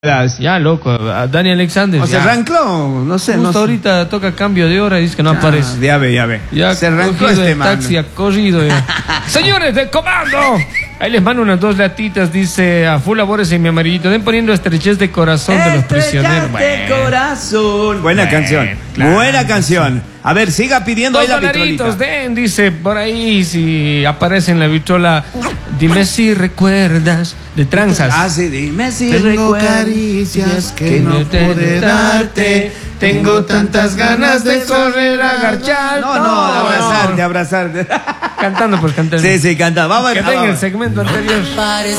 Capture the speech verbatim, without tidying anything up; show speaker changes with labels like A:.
A: Ya, loco, a Dani Alexander.
B: O sea, rancló, no sé.
A: Justo
B: no sé.
A: ahorita toca cambio de hora y dice que no
B: Ah,
A: aparece.
B: Ya ve, ya ve.
A: Ya
B: se rancló
A: cogido
B: este
A: el
B: man.
A: taxi, ha corrido ya. Señores del comando, ahí les mando unas dos latitas, dice a full labores en mi amarillito. Den poniendo estrechez de corazón de los prisioneros.
B: de
A: Bueno.
B: corazón. Buena
A: Bueno,
B: canción.
A: claro.
B: Buena canción. A ver, siga pidiendo
A: Dos
B: ahí la
A: dolaritos,
B: vitrolita.
A: den, dice por ahí, si aparece en la vitrola. Dime si recuerdas de tranzas.
B: Ah, sí, dime si
C: Tengo
B: recuerdas
C: caricias que no pude darte. Tengo tantas ganas de correr a garchar.
B: No, no, de abrazarte, abrazarte.
A: Cantando, pues cantando.
B: Sí, sí, canta. Vamos a
A: Que
B: ver.
A: en el
B: Vamos.
A: segmento anterior.
B: Vamos